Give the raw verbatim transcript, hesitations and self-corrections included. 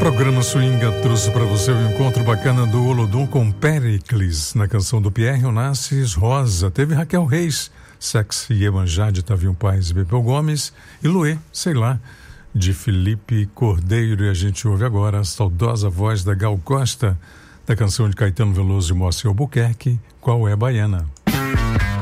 Programa Swinga trouxe para você o encontro bacana do Olodum com Péricles, na canção do Pierre Onassis Rosa. Teve Raquel Reis, Sexy Iemanjá de Tavinho Paes e Bebel Gomes, e Luê, sei lá, de Felipe Cordeiro. E a gente ouve agora a saudosa voz da Gal Costa, da canção de Caetano Veloso e Moacir Albuquerque, Qual é Baiana?